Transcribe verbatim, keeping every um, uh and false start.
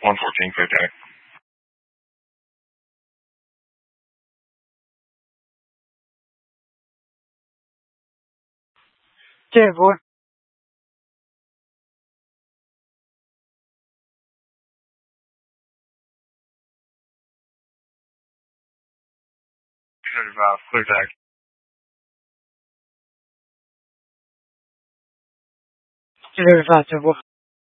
one fourteen, clear Jack. 这波 thirty-five, clear Jack. 这就是发这波。